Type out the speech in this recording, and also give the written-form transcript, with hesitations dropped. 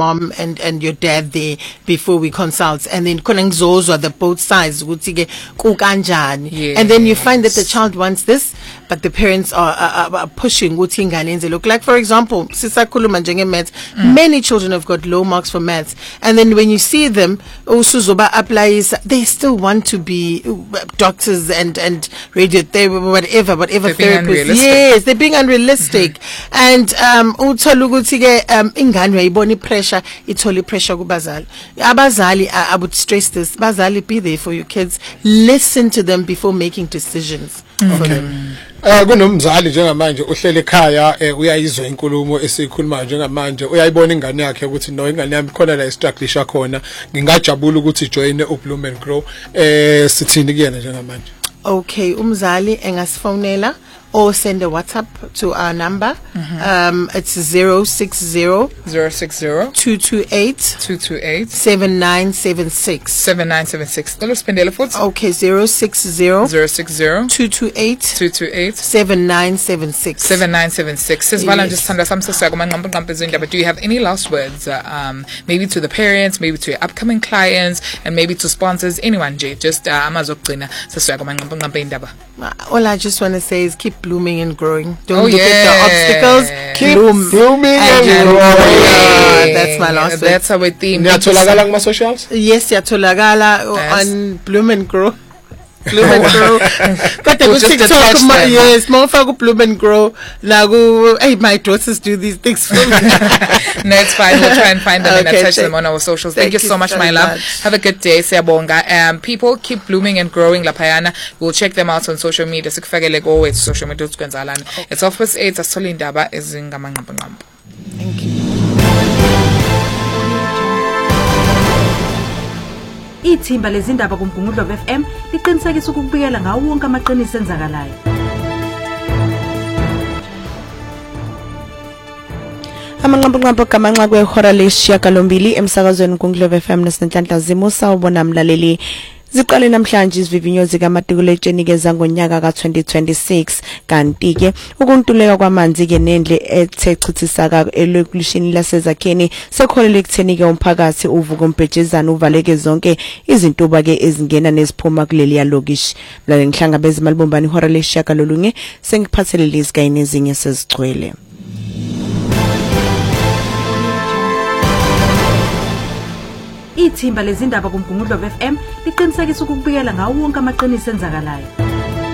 mom and your dad there before we consult, and then khona ngizozwa the both sides ukuthi ke kukanjani, and then you find that the child wants this but the parents are pushing ukuthi ingane yenze. Look, like for example sisakhuluma njenge maths, many children have got low marks for maths, and then when you see them usuzoba applies, they still want to be doctors and radiotherapy, whatever therapists. Yes, they're being unrealistic. And uthola ukuthi ke ingane uyayibona pressure, ithola pressure kubazali. Abazali, I would stress this, bazali, be there for your kids, listen to them before making decisions for them. Kunomzali njengamanje uhlele ekhaya uyayizwa inkulumo esikhuluma njengamanje, uyayibona ingane yakhe ukuthi no, ingane yami khona la istrugglisha khona, ngingajabula ukuthi join uBloom and Grow. Sithini kuyena njengamanje? Okay, umzali engasifonela or send a WhatsApp to our number. It's 060 228 7976. Okay, 060 228 7976. Says Vala just send us some but do you have any last words, maybe to the parents, maybe to your upcoming clients, and maybe to sponsors, anyone, Jay? Just all I just want to say is keep blooming and growing. Don't look at the obstacles. Keep blooming and growing. That's my last word. That's our theme. Yatholakala kuma socials? Yes, yatholakala on Bloom and Grow. Bloom and Grow. But we'll just attach them. Yes, more for Bloom and Grow. Hey, my daughters do these things for me. No, it's fine. We'll try and find them and attach them on our socials. Thank you so much, my love. Have a good day, Siyabonga. People, keep blooming and growing. Lapayana. We'll check them out on social media. Sikufakele go with social media. It's 8:30. Asithole indaba ezingamanqampanqampa. Thank you. Ithimba lezindaba kuMgungundlo FM liqinisekisa ukubikela ngawo wonke amaqiniso enzakalayo. Amanqampanqampa kamanxa kwehora lesishiyagalombili emsakazweni kuMgungundlo FM nesenhlanhla zimusa ubona mlaleli. Ziqale namhlanje izivivinyo zikaMatikuletsheni ke zangonyaka ka2026 kanti ke ukuntuleka kwamanzi ke nendle ethechithisa elokulishini lasezakheni sekholele ekutheni ke umphakathi uvuka umbhejezana uvaleke zonke izintuba ke ezingena neziphuma kuleli yalokishi. Mlaleli ngihlangabeza malibombani ihora lesishiyagalolunye sengiphathele lezi kanye nezinye sezigcwele. Ithimba lezindaba kuMgungundlo FM liqinisekisa ukubikela ngawo wonke amaqiniso enzakalayo.